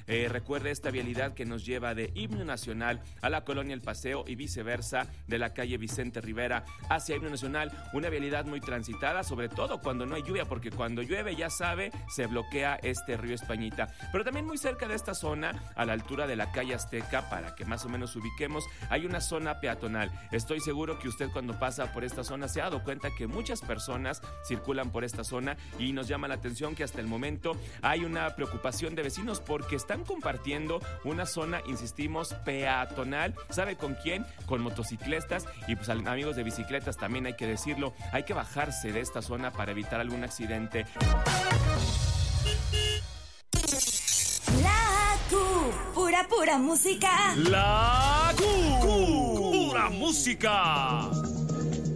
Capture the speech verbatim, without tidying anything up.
Eh, recuerde esta vialidad que nos lleva de Himno Nacional a la Colonia El Paseo y viceversa, de la calle Vicente Rivera hacia Himno Nacional. Una vialidad muy transitada, sobre todo cuando no hay lluvia, porque cuando llueve, ya sabe, se bloquea este río Españita. Pero también muy cerca de esta zona, a la altura de la calle Azteca, para que más o menos ubiquemos, hay una zona peatonal. Estoy seguro que usted cuando pasa por esta zona se ha dado cuenta que muchas personas circulan por esta zona y nos llama la atención que hasta el momento hay una preocupación de vecinos porque están compartiendo una zona, insistimos, peatonal. ¿Sabe con quién? Con motociclistas y pues amigos de bicicletas también hay que decirlo. Hay que bajarse de esta zona para evitar algún accidente. La Q, pura, pura música. La Q, Q, pura música.